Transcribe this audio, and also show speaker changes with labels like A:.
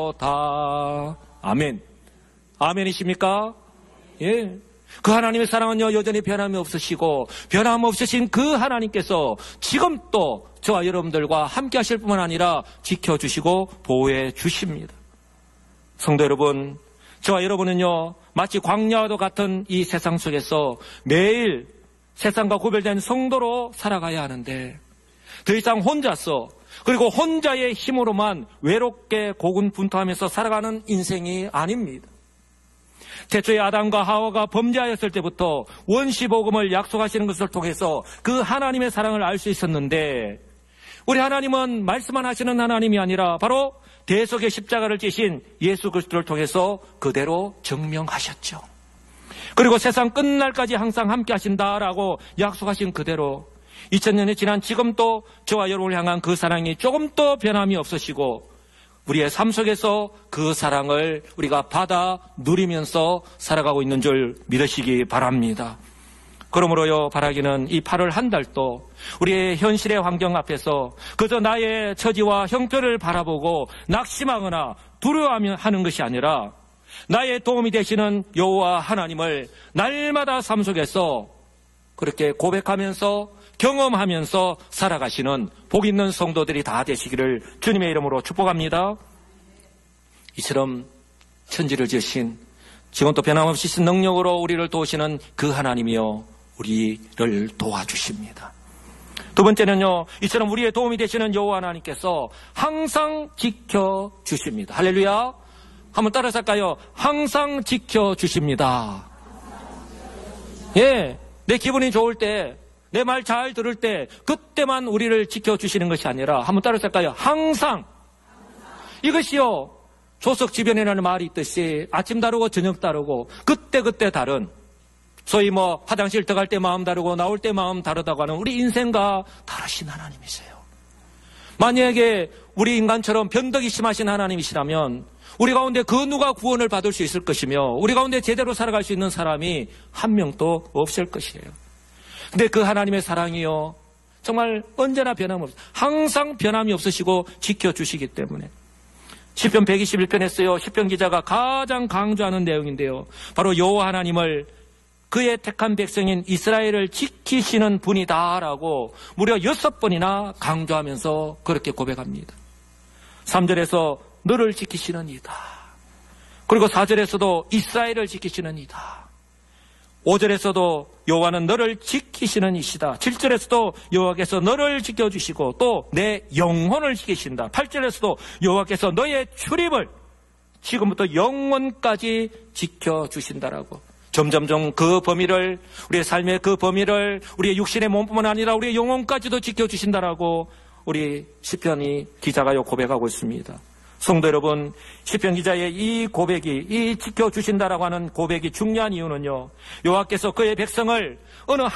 A: 다. 아멘. 아멘이십니까? 예. 그 하나님의 사랑은요, 여전히 변함이 없으시고, 변함없으신 그 하나님께서 지금 또 저와 여러분들과 함께 하실 뿐만 아니라 지켜주시고 보호해 주십니다. 성도 여러분, 저와 여러분은요, 마치 광야와도 같은 이 세상 속에서 매일 세상과 구별된 성도로 살아가야 하는데, 더 이상 혼자서, 그리고 혼자의 힘으로만 외롭게 고군분투하면서 살아가는 인생이 아닙니다. 태초에 아담과 하와가 범죄하였을 때부터 원시복음을 약속하시는 것을 통해서 그 하나님의 사랑을 알 수 있었는데, 우리 하나님은 말씀만 하시는 하나님이 아니라 바로 대속의 십자가를 지신 예수 그리스도를 통해서 그대로 증명하셨죠. 그리고 세상 끝날까지 항상 함께 하신다라고 약속하신 그대로 2000년이 지난 지금 또 저와 여러분을 향한 그 사랑이 조금 더 변함이 없으시고, 우리의 삶 속에서 그 사랑을 우리가 받아 누리면서 살아가고 있는 줄 믿으시기 바랍니다. 그러므로요, 바라기는 이 8월 한 달도 우리의 현실의 환경 앞에서 그저 나의 처지와 형편을 바라보고 낙심하거나 두려워하며 하는 것이 아니라 나의 도움이 되시는 여호와 하나님을 날마다 삶 속에서 그렇게 고백하면서 경험하면서 살아가시는 복 있는 성도들이 다 되시기를 주님의 이름으로 축복합니다. 이처럼 천지를 지으신, 지금 또 변함없이 신 능력으로 우리를 도우시는 그 하나님이요, 우리를 도와주십니다. 두 번째는요, 이처럼 우리의 도움이 되시는 여호와 하나님께서 항상 지켜주십니다. 할렐루야. 한번 따라서 할까요? 항상 지켜주십니다. 예, 내 기분이 좋을 때, 내 말 잘 들을 때 그때만 우리를 지켜주시는 것이 아니라, 한번 따라서 할까요? 항상. 이것이요, 조석지변이라는 말이 있듯이 아침 다르고 저녁 다르고 그때그때 다른, 소위 화장실 들어갈 때 마음 다르고 나올 때 마음 다르다고 하는 우리 인생과 다르신 하나님이세요. 만약에 우리 인간처럼 변덕이 심하신 하나님이시라면 우리 가운데 그 누가 구원을 받을 수 있을 것이며 우리 가운데 제대로 살아갈 수 있는 사람이 한 명도 없을 것이에요. 근데 그 하나님의 사랑이요, 정말 언제나 변함없어요. 항상 변함이 없으시고 지켜주시기 때문에. 시편 121편에서요, 시편 기자가 가장 강조하는 내용인데요, 바로 여호와 하나님을, 그의 택한 백성인 이스라엘을 지키시는 분이다라고 무려 6번이나 강조하면서 그렇게 고백합니다. 3절에서 너를 지키시는 이다. 그리고 4절에서도 이스라엘을 지키시는 이다. 5절에서도 여호와는 너를 지키시는 이시다. 7절에서도 여호와께서 너를 지켜주시고 또 내 영혼을 지키신다. 8절에서도 여호와께서 너의 출입을 지금부터 영원까지 지켜주신다라고, 점점점 그 범위를, 우리의 삶의 그 범위를 우리의 육신의 몸뿐만 아니라 우리의 영혼까지도 지켜주신다라고 우리 시편이 기자가 고백하고 있습니다. 성도 여러분, 시편 기자의 이 고백이, 이 지켜주신다라고 하는 고백이 중요한 이유는요, 여호와께서 그의 백성을 어느